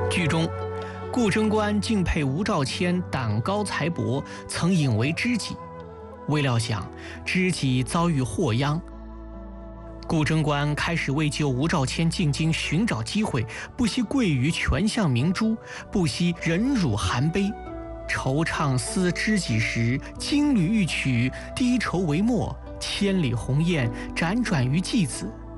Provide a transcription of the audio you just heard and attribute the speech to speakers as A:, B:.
A: 剧中，顾贞观敬佩吴兆谦胆高才博，曾引为知己。未料想知己遭遇祸殃，顾贞观开始为救吴兆谦进京寻找机会，不惜跪于权相明珠，不惜忍辱含悲。惆怅思知己时，金缕玉曲，低愁为墨，千里鸿雁辗转于季子。